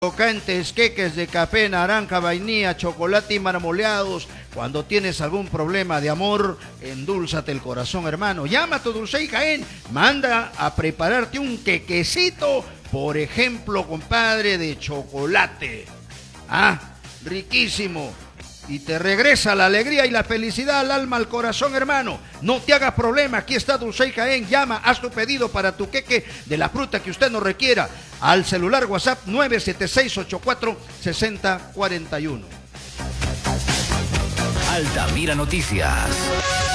Crocantes, queques de café, naranja, vainilla, chocolate y marmoleados. Cuando tienes algún problema de amor, endúlzate el corazón, hermano. Llama a tu Dulcey Jaén, manda a prepararte un quequecito, por ejemplo, compadre, de chocolate. Riquísimo. Y te regresa la alegría y la felicidad al alma, al corazón, hermano. No te hagas problema, aquí está Dulcey Jaén. Llama, haz tu pedido para tu queque de la fruta que usted nos requiera al celular WhatsApp 976846041. Altamira Noticias.